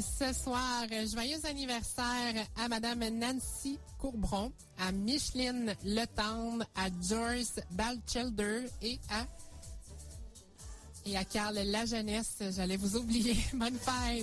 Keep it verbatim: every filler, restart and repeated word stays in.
ce soir. Joyeux anniversaire à Madame Nancy Courbron, à Micheline Letendre, à Joyce Balchelder et à et à Carl Lajeunesse. J'allais vous oublier. Bonne fête!